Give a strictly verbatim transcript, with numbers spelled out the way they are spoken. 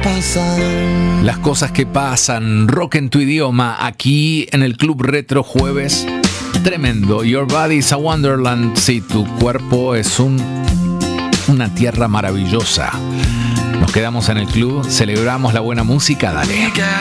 pasan. Las cosas que pasan, rock en tu idioma, aquí en el Club Retro jueves. Tremendo. Your body is a wonderland. Sí, tu cuerpo es un, una tierra maravillosa. Nos quedamos en el club, celebramos la buena música, dale.